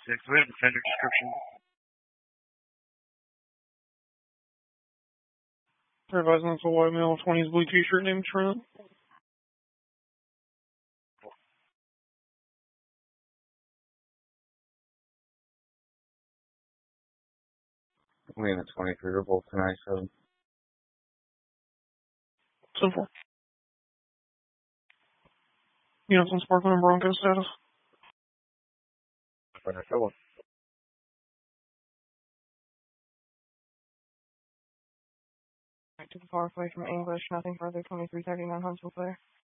6. We have a defender description. They're advising that's a white male, 20s blue t-shirt named Trent. Me and the 23 are both tonight, so. Simple. Units on Sparkman and Bronco status. Right to the far away from English, nothing further, 2339 Huntsville clear.